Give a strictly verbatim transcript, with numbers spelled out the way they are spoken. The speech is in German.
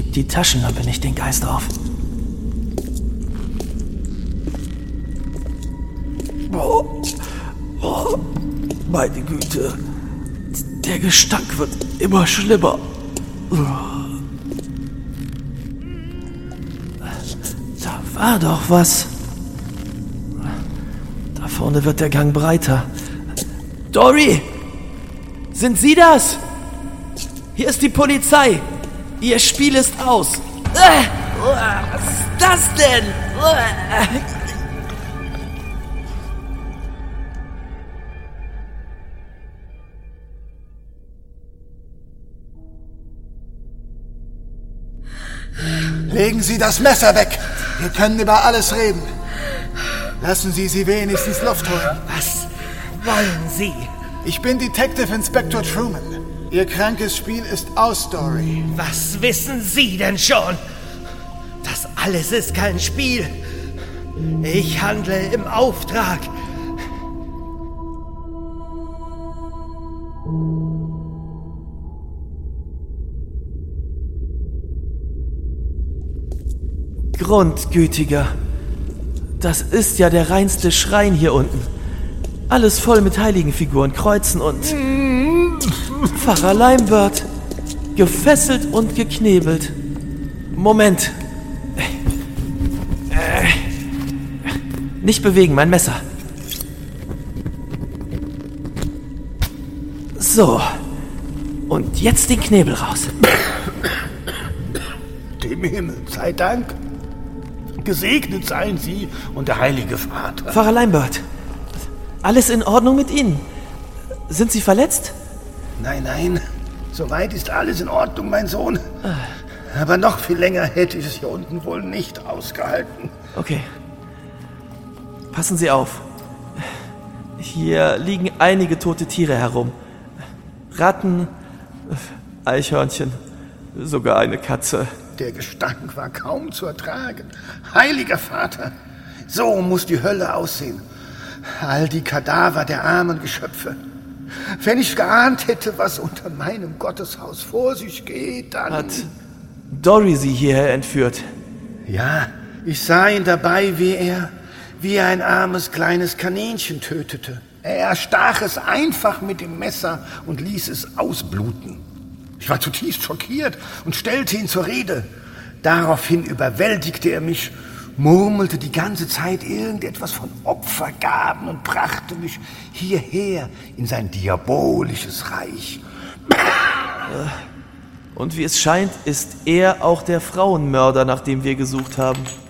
die Taschenlampe nicht den Geist auf. Oh, oh, meine Güte. Der Gestank wird immer schlimmer. Da war doch was. Da vorne wird der Gang breiter. Dory! Sind Sie das? Hier ist die Polizei. Ihr Spiel ist aus. Äh, was ist das denn? Äh. Legen Sie das Messer weg. Wir können über alles reden. Lassen Sie sie wenigstens Luft holen. Was wollen Sie? Ich bin Detective Inspector Truman. Ihr krankes Spiel ist aus, Dory. Was wissen Sie denn schon? Das alles ist kein Spiel. Ich handle im Auftrag. Grundgütiger. Das ist ja der reinste Schrein hier unten. Alles voll mit Heiligenfiguren, Kreuzen und... Pfarrer Leimbert. Gefesselt und geknebelt. Moment. Äh, nicht bewegen, mein Messer. So. Und jetzt den Knebel raus. Dem Himmel sei Dank. Gesegnet seien Sie und der Heilige Vater. Pfarrer Leimbert. Alles in Ordnung mit Ihnen? Sind Sie verletzt? Nein, nein. Soweit ist alles in Ordnung, mein Sohn. Aber noch viel länger hätte ich es hier unten wohl nicht ausgehalten. Okay. Passen Sie auf. Hier liegen einige tote Tiere herum. Ratten, Eichhörnchen, sogar eine Katze. Der Gestank war kaum zu ertragen. Heiliger Vater, so muss die Hölle aussehen. All die Kadaver der armen Geschöpfe. Wenn ich geahnt hätte, was unter meinem Gotteshaus vor sich geht, dann... Hat Dory Sie hierher entführt? Ja, ich sah ihn dabei, wie er, wie er ein armes kleines Kaninchen tötete. Er erstach es einfach mit dem Messer und ließ es ausbluten. Ich war zutiefst schockiert und stellte ihn zur Rede. Daraufhin überwältigte er mich, murmelte die ganze Zeit irgendetwas von Opfergaben und brachte mich hierher in sein diabolisches Reich. Und wie es scheint, ist er auch der Frauenmörder, nach dem wir gesucht haben.